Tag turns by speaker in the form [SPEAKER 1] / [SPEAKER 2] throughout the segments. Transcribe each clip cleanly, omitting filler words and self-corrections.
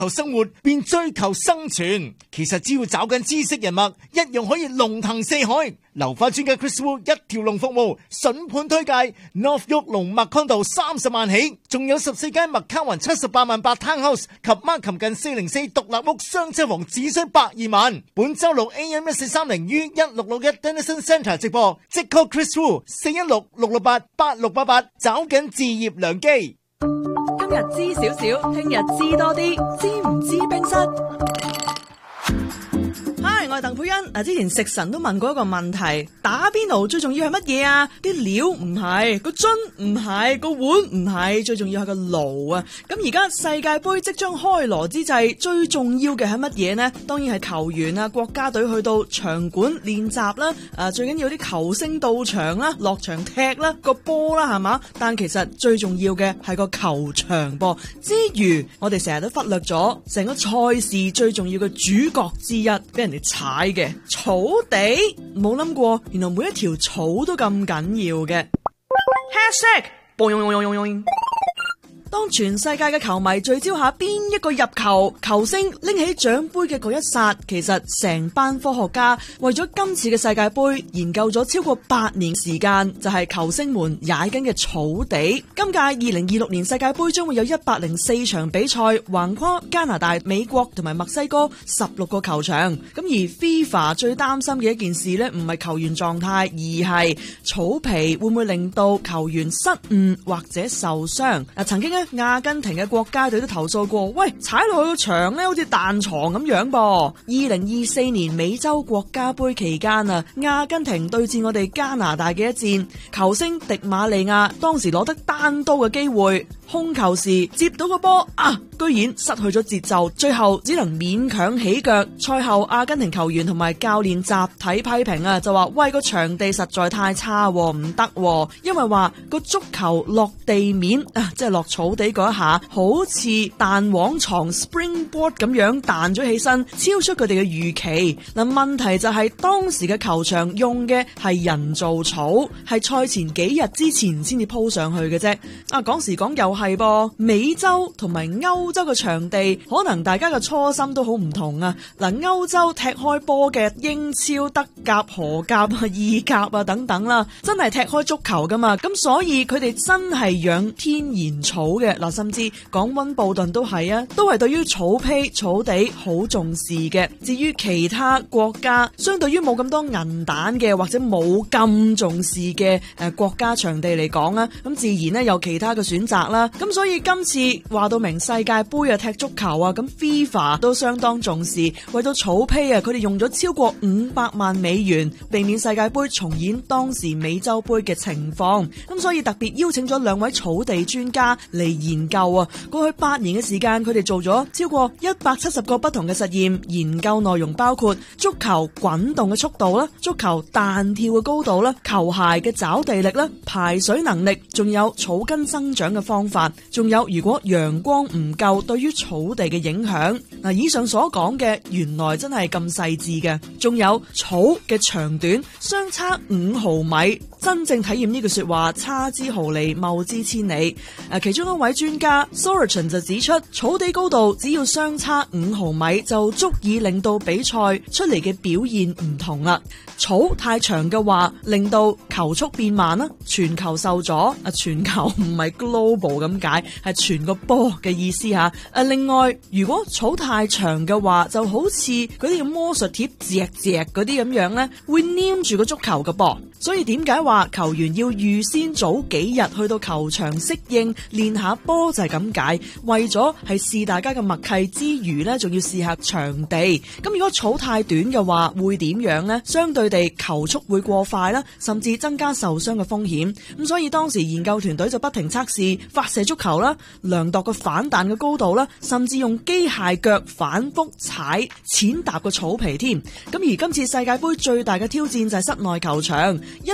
[SPEAKER 1] 求生活變追求生存，其實只要找緊知識人脈，一樣可以龍騰四海。樓花專家 Chris Wu 一條龍服務，筍盤推介 North York 龍脈 Condo 30萬起，仲有14間麥卡雲78萬8 Townhouse 及 Markham 近404獨立屋雙車房只需120萬。本周六 AM 1430於1661 Denison Centre 直播，即 call Chris Wu 416-668-8688，找緊置業良機。
[SPEAKER 2] 今日知少少，聽日知多啲，知唔知冰室？嗨，我係鄧佩欣。之前食神都問過一個問題，打邊爐最重要係乜嘢啊？啲料唔係，個樽唔係，個碗唔係，最重要係個爐啊！咁而家世界盃即將開鑼之際，最重要嘅係乜嘢呢？當然係球員啊，國家隊去到場館練習啦，最緊要啲球星到場啦，落場踢啦，個波啦，係嘛？但其實最重要嘅係個球場噃。之餘，我哋成日都忽略咗成個賽事最重要嘅主角之一，俾人哋踩嘅草地，冇諗過原來每一條草都咁緊要嘅。當全世界嘅球迷聚焦下邊一個入球，球星拎起獎杯嘅嗰一剎，其實成班科學家為咗今次嘅世界盃研究咗超過8年時間，就係球星們踩緊嘅草地。今屆2026年世界盃將會有104場比賽，橫跨加拿大、美國同埋墨西哥16個球場。咁而 FIFA 最擔心嘅一件事呢，唔係球員狀態，而係草皮會唔會令到球員失誤或者受傷。曾經阿根廷嘅國家隊都投訴過，喂，踩落去個場咧，好似彈床咁樣噃。2024年美洲國家盃期間啊，阿根廷對戰我哋加拿大嘅一戰，球星迪馬利亞當時攞得單刀嘅機會，控球時接到個波居然失去咗節奏，最後只能勉強起腳。賽後阿根廷球員同埋教練集體批評啊，就話喂，個場地實在太差，唔得，因為話個足球落地面即係落草地嗰一下，好似彈簧床 springboard 咁樣彈咗起身，超出佢哋嘅預期。嗱，問題就係當時嘅球場用嘅係人造草，係賽前幾日之前先至鋪上去嘅啫。講時講又係噃，美洲同埋歐洲嘅場地可能大家嘅初心都好唔同啊！嗱，歐洲踢開波嘅英超、德甲、荷甲、意甲等等啦，真係踢開足球噶嘛，咁所以佢哋真係養天然草嘅。嗱，甚至講溫布頓都係啊，都係對於草坯、草地好重視嘅。至於其他國家，相對於冇咁多銀彈嘅或者冇咁重視嘅國家場地嚟講啊，咁自然呢有其他嘅選擇啦。咁所以今次話到明世界盃踢足球啊，咁 FIFA 都相當重視，為到草坯佢哋用咗超過500萬美元，避免世界盃重演當時美洲盃嘅情況。咁所以特別邀請咗2位草地專家嚟研究啊。過去8年嘅時間，佢哋做咗超過170個不同嘅實驗，研究內容包括足球滾動嘅速度啦、足球彈跳嘅高度啦、球鞋嘅抓地力啦、排水能力，仲有草根生長嘅方法，仲有如果陽光唔夠對於草地嘅影響。嗱，以上所講嘅原來真係咁細緻嘅，仲有草嘅長短相差5毫米，真正體驗呢句說話，差之毫厘，謬之千里。其中一位專家 Sorochan 就指出，草地高度只要相差5毫米就足以令到比賽出嚟嘅表現唔同啦。草太長嘅話，令到球速變慢啦，傳球受阻。傳球唔係 global 咁解，係傳個波嘅意思吓。另外，如果草太長嘅話，就好似嗰啲魔術貼隻嗰啲咁樣咧，會黏住個足球嘅噃。所以點解話球員要預先早幾日去到球場適應練下波，就係咁解，為咗係試大家嘅默契之餘呢，仲要試下場地。咁如果草太短嘅話，會點樣呢？相對地球速會過快啦，甚至增加受傷嘅風險。咁所以當時研究團隊就不停測試發射足球啦，量度個反彈嘅高度啦，甚至用機械腳反覆踩踐踏個草皮添。咁而今次世界盃最大嘅挑戰就係室內球場，因為今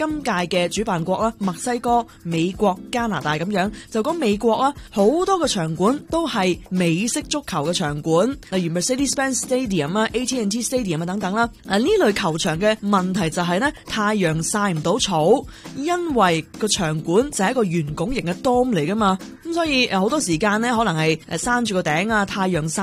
[SPEAKER 2] 今屆嘅主辦國啦，墨西哥、美國、加拿大咁樣，就講美國啦，好多個場館都係美式足球嘅場館，例如 Mercedes-Benz Stadium 啊、AT&T Stadium 啊等等啦。呢類球場嘅問題就係呢，太陽曬唔到草，因為個場館就係一個圓拱形嘅 dome 嚟噶嘛，咁所以好多時間呢，可能係閂住個頂啊，太陽曬